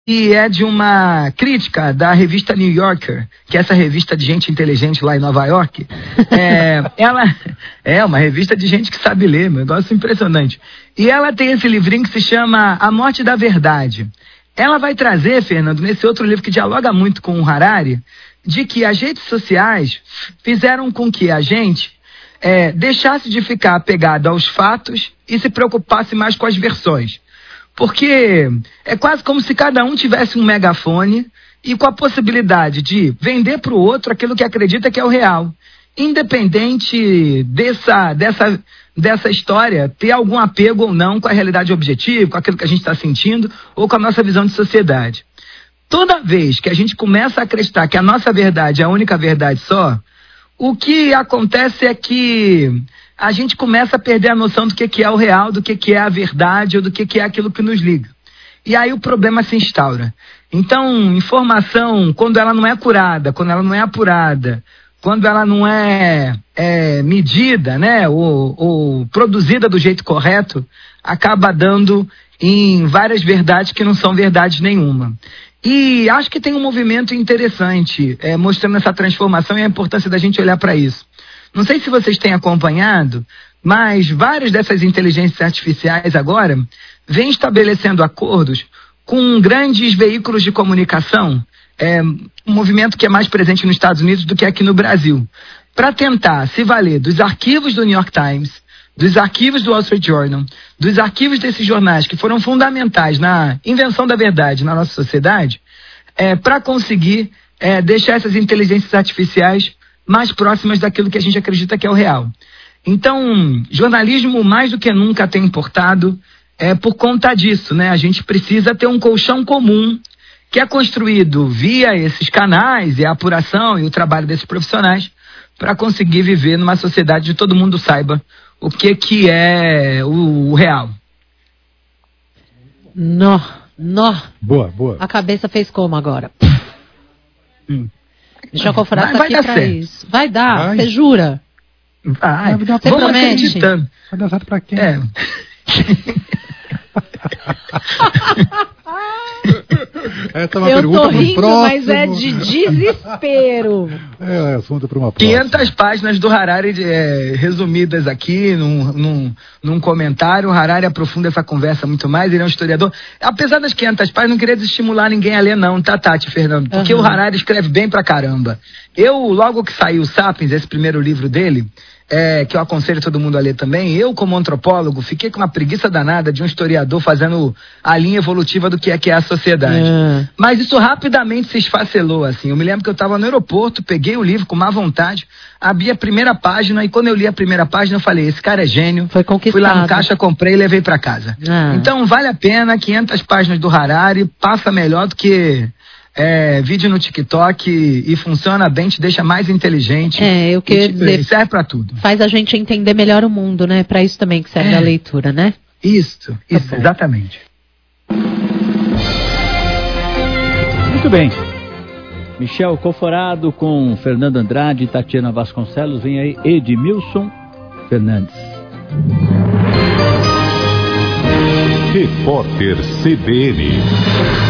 E é de uma crítica da revista New Yorker, que é essa revista de gente inteligente lá em Nova York. Ela é uma revista de gente que sabe ler, um negócio impressionante. E ela tem esse livrinho que se chama A Morte da Verdade. Ela vai trazer, Fernando, nesse outro livro que dialoga muito com o Harari, de que as redes sociais fizeram com que a gente deixasse de ficar apegado aos fatos e se preocupasse mais com as versões. Porque é quase como se cada um tivesse um megafone e com a possibilidade de vender para o outro aquilo que acredita que é o real. Independente dessa história ter algum apego ou não com a realidade objetiva, com aquilo que a gente está sentindo ou com a nossa visão de sociedade. Toda vez que a gente começa a acreditar que a nossa verdade é a única verdade só, o que acontece é que a gente começa a perder a noção do que é o real, do que é a verdade ou do que é aquilo que nos liga. E aí o problema se instaura. Então, informação, quando ela não é curada, quando ela não é apurada, quando ela não é medida, né, ou produzida do jeito correto, acaba dando em várias verdades que não são verdades nenhuma. E acho que tem um movimento interessante mostrando essa transformação e a importância da gente olhar para isso. Não sei se vocês têm acompanhado, mas várias dessas inteligências artificiais agora vêm estabelecendo acordos com grandes veículos de comunicação, um movimento que é mais presente nos Estados Unidos do que aqui no Brasil, para tentar se valer dos arquivos do New York Times, dos arquivos do Wall Street Journal, dos arquivos desses jornais que foram fundamentais na invenção da verdade na nossa sociedade, para conseguir deixar essas inteligências artificiais mais próximas daquilo que a gente acredita que é o real. Então, jornalismo mais do que nunca tem importado por conta disso, né? A gente precisa ter um colchão comum que é construído via esses canais e a apuração e o trabalho desses profissionais para conseguir viver numa sociedade onde todo mundo saiba o que é o real. Nó. Boa. A cabeça fez como agora? Deixa eu conferar vai aqui dar pra certo. isso. Vai dar, você jura? Vai. Você Vamos promete? acreditando. Vai dar certo pra quem? Essa é uma Eu pergunta tô pro rindo, próximo. mas é de desespero. É assunto para uma próxima. 500 páginas do Harari resumidas aqui num comentário. O Harari aprofunda essa conversa muito mais, ele é um historiador. Apesar das 500 páginas, não queria desestimular ninguém a ler não, tá, Tati, Fernando? Porque o Harari escreve bem pra caramba. Logo que saiu o Sapiens, esse primeiro livro dele, que eu aconselho todo mundo a ler também, eu como antropólogo fiquei com uma preguiça danada de um historiador fazendo a linha evolutiva do que é a sociedade. Mas isso rapidamente se esfacelou, assim. Eu me lembro que eu estava no aeroporto, peguei o livro com má vontade, abri a primeira página e quando eu li a primeira página eu falei, esse cara é gênio. Foi conquistado. Fui lá no caixa, comprei e levei para casa. Então vale a pena, 500 páginas do Harari, passa melhor do que vídeo no TikTok e funciona bem, te deixa mais inteligente. Eu queria dizer, serve pra tudo. faz a gente entender melhor o mundo, né? Pra isso também que serve a leitura, né? Isso, exatamente. Muito bem. Michel Coforado com Fernando Andrade e Tatiana Vasconcelos. Vem aí Edmilson Fernandes. Repórter CBN.